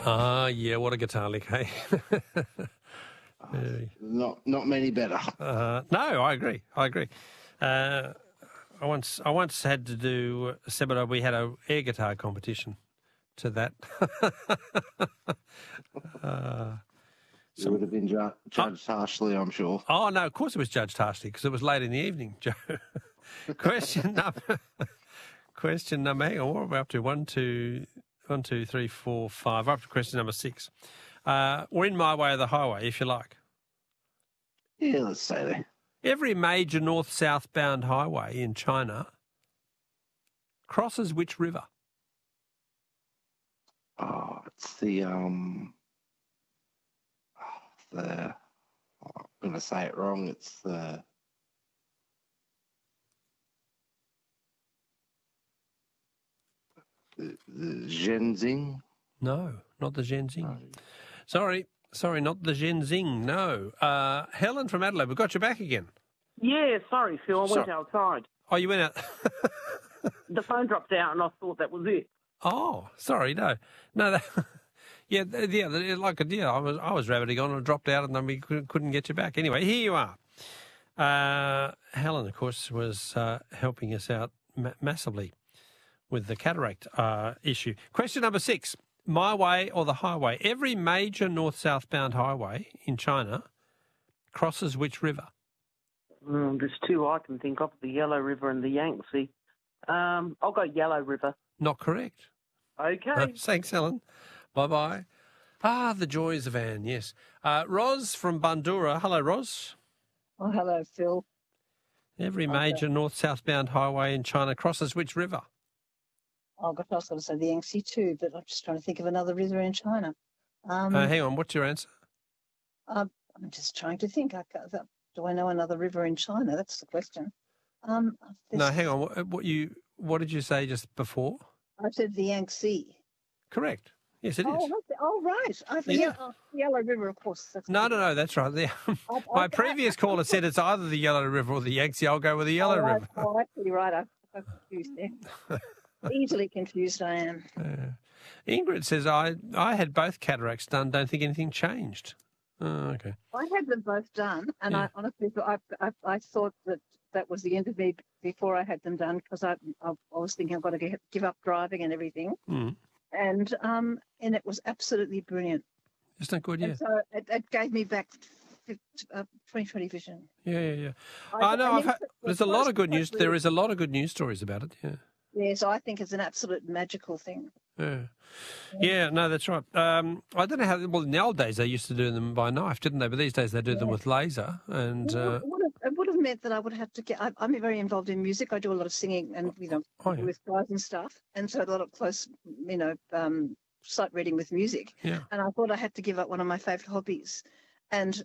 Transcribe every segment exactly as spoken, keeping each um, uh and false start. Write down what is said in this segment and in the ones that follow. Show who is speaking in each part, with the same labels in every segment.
Speaker 1: Ah, uh, yeah, what a guitar lick, hey?
Speaker 2: uh, not not many better.
Speaker 1: Uh, no, I agree. I agree. Uh, I once I once had to do a seminar. We had a air guitar competition to that. uh,
Speaker 2: You would have been ju- judged oh, harshly, I'm sure.
Speaker 1: Oh, no, of course it was judged harshly because it was late in the evening, Joe. Question number... Question number... Hang on, what are we up to? One, two, one, two, three, four, five. We're up to question number six. Uh, we're in My Way or the Highway, if you like.
Speaker 2: Yeah, let's say that.
Speaker 1: Every major north-south bound highway in China crosses which river?
Speaker 2: Oh, it's the... um. The, oh, I'm going to say it wrong. It's the the, the Zhenzing.
Speaker 1: No, not the Zhenzing. Oh. Sorry, sorry, not the Zhenzing. No, uh, Helen from Adelaide. We've got you back again.
Speaker 3: Yeah, sorry, Phil. I went so, outside.
Speaker 1: Oh, you went out.
Speaker 3: The phone dropped out, and I thought that was it.
Speaker 1: Oh, sorry, no, no. That, Yeah, yeah, like yeah, I was I was rabbiting on and it dropped out, and then we couldn't get you back. Anyway, here you are. Uh, Helen, of course, was uh, helping us out ma- massively with the cataract uh, issue. Question number six: My Way or the Highway? Every major north-south bound highway in China crosses which river?
Speaker 3: Mm, there's two I can think of: the Yellow River and the Yangtze. Um, I'll go Yellow River.
Speaker 1: Not correct.
Speaker 3: Okay.
Speaker 1: Uh, thanks, Helen. Bye-bye. Ah, the joys of Anne, yes. Uh, Ros from Bandura. Hello, Ros.
Speaker 4: Oh, hello, Phil.
Speaker 1: Every major okay. north-south bound highway in China crosses which river?
Speaker 4: Oh, gosh, I was going to say the Yangtze too, but I'm just trying to think of another river in China. Um,
Speaker 1: uh, hang on, what's your answer?
Speaker 4: Uh, I'm just trying to think. I, do I know another river in China? That's the question. Um,
Speaker 1: no, hang on. What, what you? What did you say just before?
Speaker 4: I said the Yangtze.
Speaker 1: Correct. Yes, it
Speaker 4: oh,
Speaker 1: is.
Speaker 4: Oh, right. I think
Speaker 1: yeah.
Speaker 4: oh, Yellow River, of course. That's
Speaker 1: no, no, no, that's right. The, I, my I, previous I, caller said it's either the Yellow River or the Yangtze. I'll go with the Yellow
Speaker 4: oh,
Speaker 1: River.
Speaker 4: I, oh, actually, right. I'm so confused there. Easily confused I am.
Speaker 1: Uh, Ingrid says, I, I had both cataracts done. Don't think anything changed. Oh, okay.
Speaker 4: I had them both done, and yeah. I honestly I, I, I thought that that was the end of me before I had them done because I, I, I was thinking I've got to get, give up driving and everything.
Speaker 1: Mm.
Speaker 4: And um and it was absolutely brilliant.
Speaker 1: Isn't that good? Yeah.
Speaker 4: And so it, it gave me back uh, twenty twenty vision.
Speaker 1: Yeah, yeah, yeah. I, I know. I I've had, there's a lot of good news. There is a lot of good news stories about it. Yeah.
Speaker 4: Yeah. So I think it's an absolute magical thing.
Speaker 1: Yeah. Yeah. No, that's right. Um, I don't know how. Well, in the old days they used to do them by knife, didn't they? But these days they do yeah. them with laser. And
Speaker 4: well,
Speaker 1: uh,
Speaker 4: it, would have, it would have meant that I would have to get. I, I'm very involved in music. I do a lot of singing and you know
Speaker 1: oh, yeah.
Speaker 4: with guys and stuff, and so a lot of close you know um, sight reading with music.
Speaker 1: Yeah.
Speaker 4: And I thought I had to give up one of my favourite hobbies, and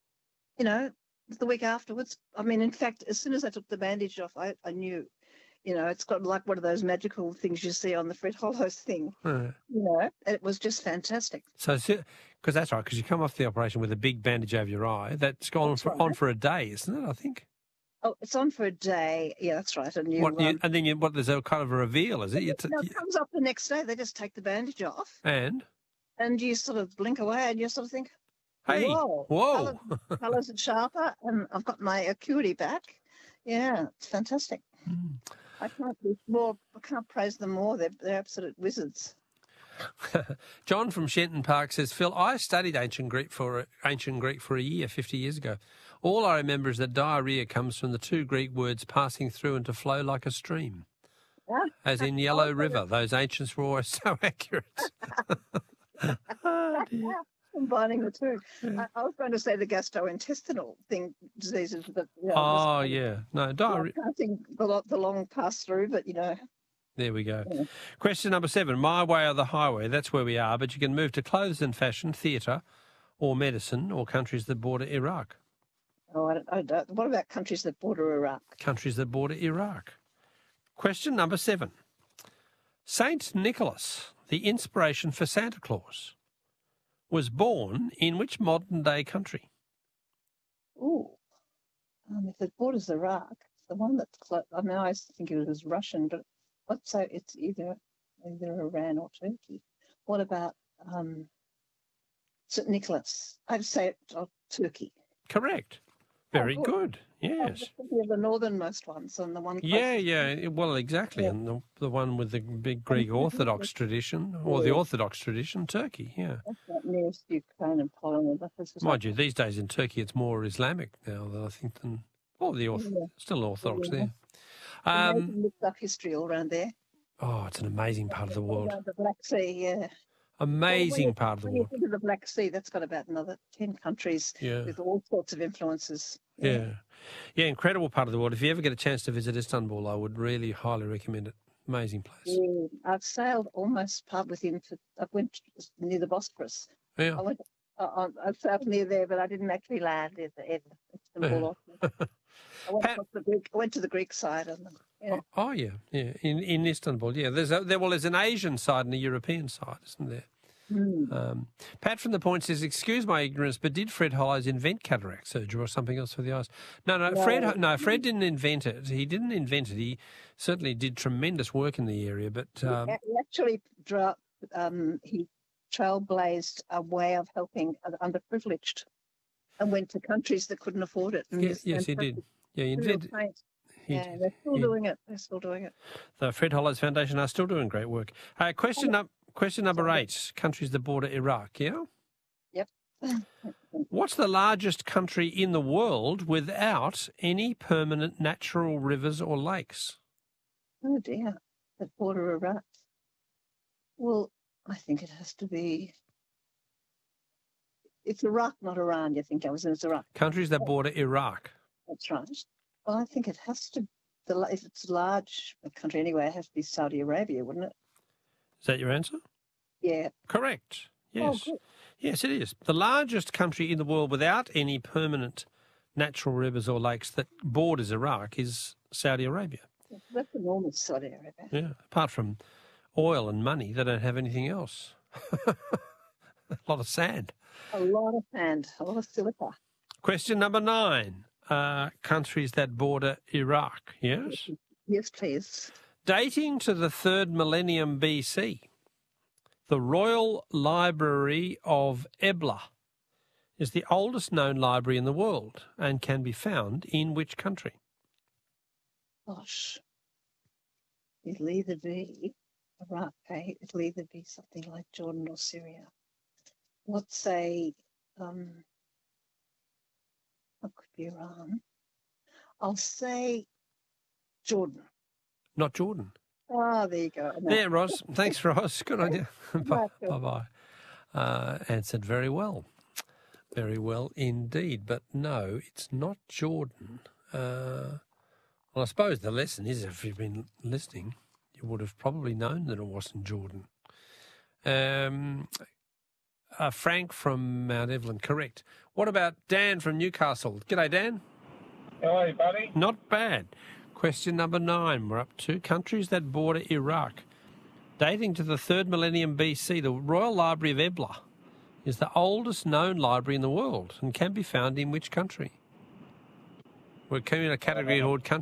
Speaker 4: you know the week afterwards. I mean, in fact, as soon as I took the bandage off, I, I knew. You know, it's got like one of those magical things you see on the Fred Hollows thing.
Speaker 1: Yeah.
Speaker 4: You know, it was just fantastic.
Speaker 1: So, because that's right, because you come off the operation with a big bandage over your eye. That's gone that's for, right. on for a day, isn't it, I think?
Speaker 4: Oh, it's on for a day. Yeah, that's right. And, you,
Speaker 1: what, you,
Speaker 4: um,
Speaker 1: and then you, what, there's a kind of a reveal, is it?
Speaker 4: it,
Speaker 1: t-
Speaker 4: no, it comes up the next day. They just take the bandage off.
Speaker 1: And?
Speaker 4: And you sort of blink away and you sort of think,
Speaker 1: hey,
Speaker 4: whoa.
Speaker 1: whoa.
Speaker 4: Colours, colours are sharper and I've got my acuity back. Yeah, it's fantastic.
Speaker 1: Mm.
Speaker 4: I can't be more. I can't praise them more. They're they're absolute wizards.
Speaker 1: John from Shenton Park says, Phil, I studied ancient Greek for ancient Greek for a year, fifty years ago. All I remember is that diarrhea comes from the two Greek words passing through and to flow like a stream,
Speaker 4: yeah.
Speaker 1: as in Yellow River. Those ancients were always so accurate. Oh, dear.
Speaker 4: Combining the two. Yeah. I, I was going to say the gastrointestinal thing diseases, but you know,
Speaker 1: oh yeah, no diarrhea.
Speaker 4: I think the, the long pass through, but you know.
Speaker 1: There we go.
Speaker 4: Yeah.
Speaker 1: Question number seven: My Way or the Highway? That's where we are, but you can move to clothes and fashion, theatre, or medicine, or countries that border Iraq.
Speaker 4: Oh, I don't, I don't. What about countries that border Iraq?
Speaker 1: Countries that border Iraq. Question number seven: Saint Nicholas, the inspiration for Santa Claus, was born in which modern-day country?
Speaker 4: Ooh, um, if it borders Iraq, the one that's close. I mean, I think it was Russian, but let's say it's either either Iran or Turkey. What about um, Saint Nicholas. I'd say uh, Turkey.
Speaker 1: Correct. Very
Speaker 4: Oh, good.
Speaker 1: good. Yes.
Speaker 4: Oh, the northernmost ones and the one.
Speaker 1: Yeah,
Speaker 4: closest.
Speaker 1: yeah. Well, exactly.
Speaker 4: Yeah.
Speaker 1: And the, the one with the big Greek Orthodox tradition, or the
Speaker 4: Yeah.
Speaker 1: Orthodox tradition, Turkey, yeah.
Speaker 4: That's not nearest Ukraine and Poland. That is just
Speaker 1: Mind you, these days in Turkey it's more Islamic now, than I think, than, oh, the orth-
Speaker 4: Yeah.
Speaker 1: still Orthodox
Speaker 4: Yeah.
Speaker 1: there.
Speaker 4: Um,
Speaker 1: Um,
Speaker 4: looked up history all around there.
Speaker 1: oh, it's an amazing part of the
Speaker 4: All
Speaker 1: world.
Speaker 4: around the Black Sea, yeah.
Speaker 1: Amazing
Speaker 4: Well,
Speaker 1: part of the
Speaker 4: when you
Speaker 1: world.
Speaker 4: think of the Black Sea, that's got about another ten countries
Speaker 1: Yeah.
Speaker 4: with all sorts of influences.
Speaker 1: Yeah. Yeah, incredible part of the world. If you ever get a chance to visit Istanbul, I would really highly recommend it. Amazing place.
Speaker 4: Yeah. I've sailed almost part within. I went near the Bosphorus.
Speaker 1: Yeah.
Speaker 4: I went. I, I sailed near there, but I didn't actually land in, in Istanbul. I went,
Speaker 1: Pat-
Speaker 4: across the Greek, I went to the Greek side, and yeah.
Speaker 1: Oh, oh, yeah, yeah. In in Istanbul, yeah. There's a, there. Well, there's an Asian side and a European side, isn't there?
Speaker 4: Mm.
Speaker 1: Um, Pat from the Point says, "Excuse my ignorance, but did Fred Hollows invent cataract surgery or something else for the eyes?" No, no,
Speaker 4: No.
Speaker 1: Fred. No, Fred didn't invent it. He didn't invent it. He certainly did tremendous work in the area, but um,
Speaker 4: He actually, dra- um, he trailblazed a way of helping the underprivileged, and went to countries that couldn't afford it. And
Speaker 1: yes,
Speaker 4: he's
Speaker 1: yes, he did.
Speaker 4: fantastic.
Speaker 1: Yeah, he
Speaker 4: Real
Speaker 1: invented.
Speaker 4: saint.
Speaker 1: He
Speaker 4: Yeah,
Speaker 1: did.
Speaker 4: they're still
Speaker 1: He-
Speaker 4: doing it. They're still doing it.
Speaker 1: The Fred Hollows Foundation are still doing great work. Uh, question num- question number eight: countries that border Iraq. Yeah.
Speaker 4: Yep.
Speaker 1: What's the largest country in the world without any permanent natural rivers or lakes?
Speaker 4: Oh dear, the border Iraq. Well, I think it has to be. It's Iraq, not Iran. You think I was in it's Iraq?
Speaker 1: Countries that border Iraq.
Speaker 4: That's right. Well, I think it has to. The la- if it's a large country anyway, it has to be Saudi Arabia, wouldn't it?
Speaker 1: Is that your answer?
Speaker 4: Yeah.
Speaker 1: Correct. Yes.
Speaker 4: Oh, good.
Speaker 1: Yes, it is. The largest country in the world without any permanent natural rivers or lakes that borders Iraq is Saudi Arabia.
Speaker 4: That's enormous, Saudi Arabia.
Speaker 1: Yeah. Apart from oil and money, they don't have anything else. A lot of sand.
Speaker 4: A lot of sand, a lot of silica.
Speaker 1: Question number nine. Uh, countries that border Iraq. Yes.
Speaker 4: Yes, please.
Speaker 1: Dating to the third millennium B C, the Royal Library of Ebla is the oldest known library in the world and can be found in which country?
Speaker 4: Gosh. It'll either be Iraq, eh? It'll either be something like Jordan or Syria. Let's say, um, it could be Iran. I'll say Jordan.
Speaker 1: Not Jordan.
Speaker 4: Ah, there you go. No.
Speaker 1: There, Ross. Thanks, Ross. Good on you. Bye
Speaker 4: Right.
Speaker 1: bye. Uh, answered very well. Very well indeed. But no, it's not Jordan. Uh, well, I suppose the lesson is, if you've been listening, you would have probably known that it wasn't Jordan. Um, uh, Frank from Mount Evelyn, correct. What about Dan from Newcastle? G'day, Dan.
Speaker 5: Hello, buddy.
Speaker 1: Not bad. Question number nine. We're up to countries that border Iraq. Dating to the third millennium B C, the Royal Library of Ebla is the oldest known library in the world and can be found in which country? We're in a category called countries